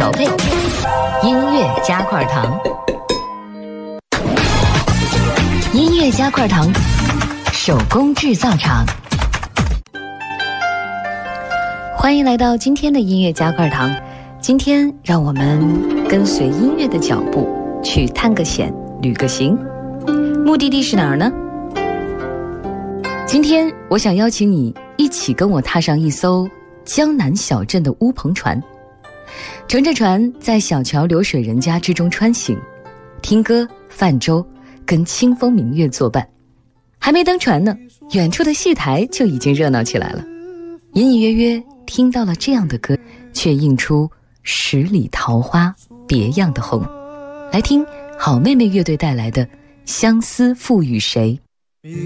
调配，音乐加块糖，音乐加块糖，手工制造厂。欢迎来到今天的音乐加块糖。今天让我们跟随音乐的脚步，去探个险，旅个行。目的地是哪儿呢？今天我想邀请你一起跟我踏上一艘江南小镇的乌篷船，乘着船在小桥流水人家之中穿行，听歌泛舟，跟清风明月作伴。还没登船呢，远处的戏台就已经热闹起来了。隐隐约约听到了这样的歌，却映出十里桃花别样的红。来听好妹妹乐队带来的《相思赋予谁》。